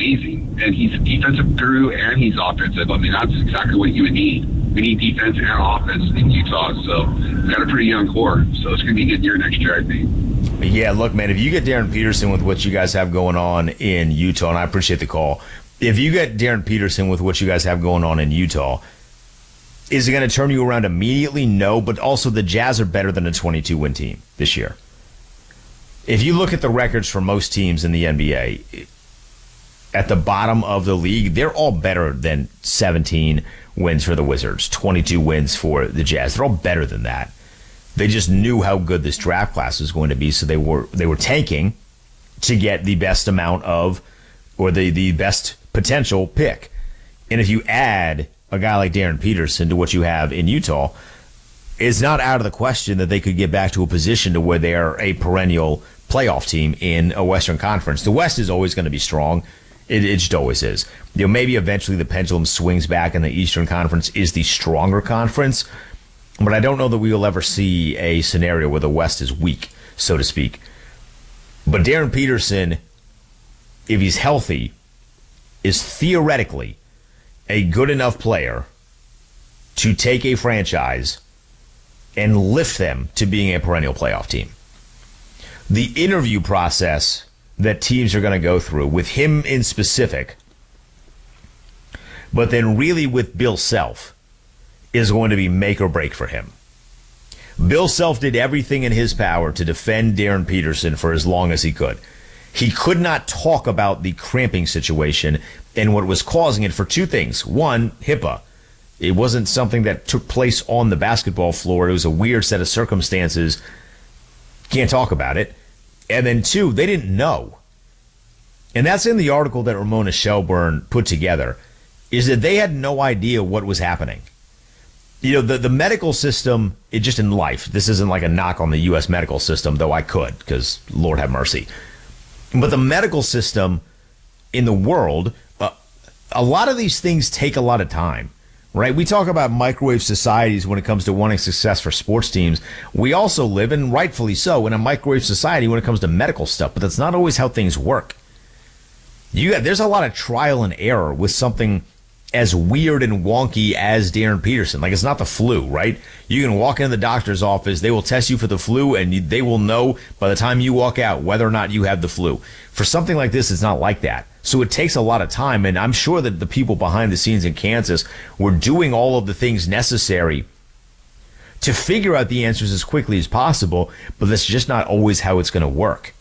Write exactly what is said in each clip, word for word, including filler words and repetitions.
amazing. And he's a defensive guru and he's offensive. I mean, that's exactly what you would need. We need defense and offense in Utah. So we've got a pretty young core. So it's going to be a good year next year, I think. Yeah, look, man, if you get Darren Peterson with what you guys have going on in Utah, and I appreciate the call, if you get Darren Peterson with what you guys have going on in Utah, is it going to turn you around immediately? No, but also the Jazz are better than a twenty-two win team this year. If you look at the records for most teams in the N B A, at the bottom of the league, they're all better than seventeen wins for the Wizards, twenty-two wins for the Jazz. They're all better than that. They just knew how good this draft class was going to be, so they were they were tanking to get the best amount of, or the, the best potential pick. And if you add a guy like Darren Peterson to what you have in Utah, it's not out of the question that they could get back to a position to where they are a perennial playoff team in a Western Conference. The West is always going to be strong. It, it just always is. You know, maybe eventually the pendulum swings back and the Eastern Conference is the stronger conference, but I don't know that we will ever see a scenario where the West is weak, so to speak. But Darren Peterson, if he's healthy, is theoretically a good enough player to take a franchise and lift them to being a perennial playoff team. The interview process that teams are going to go through with him in specific, but then really with Bill Self, is going to be make or break for him. Bill Self did everything in his power to defend Darren Peterson for as long as he could. He could not talk about the cramping situation and what was causing it for two things. One, HIPAA. It wasn't something that took place on the basketball floor. It was a weird set of circumstances. Can't talk about it. And then two, they didn't know. And that's in the article that Ramona Shelburne put together, is that they had no idea what was happening. You know, the, the medical system, it just in life, this isn't like a knock on the U S medical system, though I could, because Lord have mercy. But the medical system in the world, uh, a lot of these things take a lot of time, right? We talk about microwave societies when it comes to wanting success for sports teams. We also live, and rightfully so, in a microwave society when it comes to medical stuff, but that's not always how things work. You got, there's a lot of trial and error with something as weird and wonky as Darren Peterson. Like, it's not the flu, right? You can walk into the doctor's office, they will test you for the flu, and you, they will know by the time you walk out whether or not you have the flu. For something like this, it's not like that. So it takes a lot of time, and I'm sure that the people behind the scenes in Kansas were doing all of the things necessary to figure out the answers as quickly as possible, but that's just not always how it's going to work.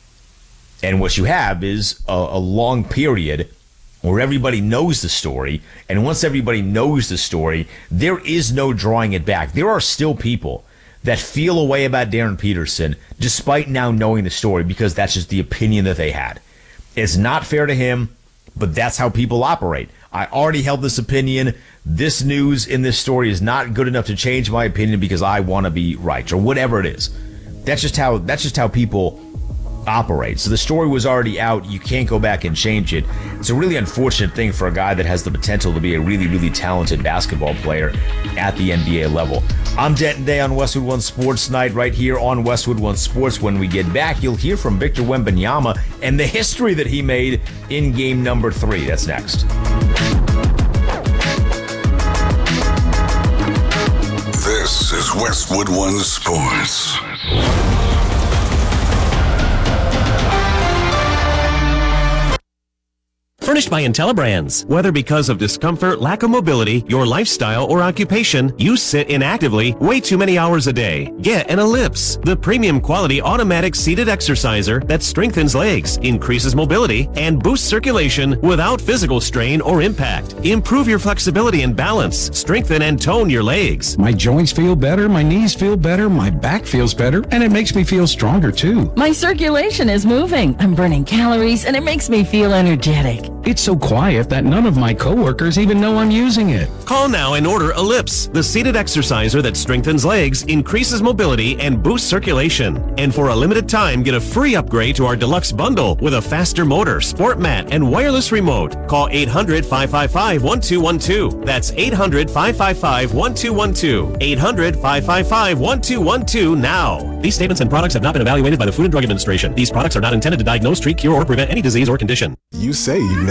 And what you have is a, a long period where everybody knows the story, and once everybody knows the story, there is no drawing it back. There are still people that feel a way about Darren Peterson despite now knowing the story, because that's just the opinion that they had. It's not fair to him, but that's how people operate. I already held this opinion. This news in this story is not good enough to change my opinion because I want to be right, or whatever it is. That's just how that's just how people operate. So the story was already out. You can't go back and change it. It's a really unfortunate thing for a guy that has the potential to be a really, really talented basketball player at the N B A level. I'm Denton Day on Westwood One Sports Night right here on Westwood One Sports. When we get back, you'll hear from Victor Wembanyama and the history that he made in game number three. That's next. This is Westwood One Sports. Furnished by IntelliBrands. Whether because of discomfort, lack of mobility, your lifestyle, or occupation, you sit inactively way too many hours a day. Get an Ellipse, the premium quality automatic seated exerciser that strengthens legs, increases mobility, and boosts circulation without physical strain or impact. Improve your flexibility and balance. Strengthen and tone your legs. My joints feel better, my knees feel better, my back feels better, and it makes me feel stronger too. My circulation is moving. I'm burning calories, and it makes me feel energetic. It's so quiet that none of my coworkers even know I'm using it. Call now and order Ellipse, the seated exerciser that strengthens legs, increases mobility, and boosts circulation. And for a limited time, get a free upgrade to our deluxe bundle with a faster motor, sport mat, and wireless remote. Call eight hundred, five five five, one two one two. That's eight hundred, five five five, one two one two. eight hundred, five five five, one two one two now. These statements and products have not been evaluated by the Food and Drug Administration. These products are not intended to diagnose, treat, cure, or prevent any disease or condition. You say you